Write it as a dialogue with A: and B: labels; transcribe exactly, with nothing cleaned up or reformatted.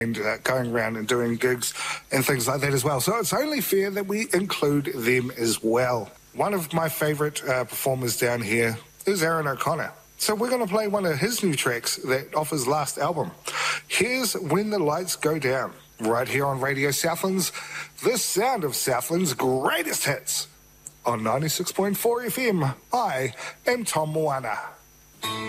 A: and uh, going around and doing gigs and things like that as well. So it's only fair that we include them as well. One of my favourite uh, performers down here is Aaron O'Connor. So we're going to play one of his new tracks that off his last album. Here's When the Lights Go Down, right here on Radio Southlands, the sound of Southland's greatest hits on ninety-six point four F M. I am Tom Moana.